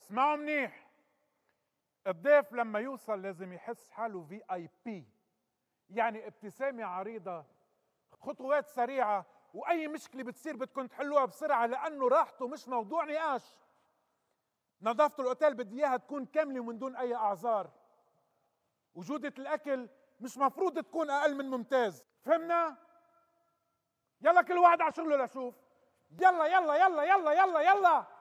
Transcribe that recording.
اسمعوا منيح. الضيف لما يوصل لازم يحس حاله VIP، يعني ابتسامة عريضة، خطوات سريعة، وأي مشكلة بتصير بدكم تحلوها بسرعة لأنه راحته مش موضوع نقاش. نظافة الأوتيل بدي إياها تكون كاملة ومن دون أي أعذار. وجودة الأكل مش مفروض تكون أقل من ممتاز. فهمنا؟ يلا كل واحد على شغله لشوف. يلا يلا يلا يلا يلا يلا.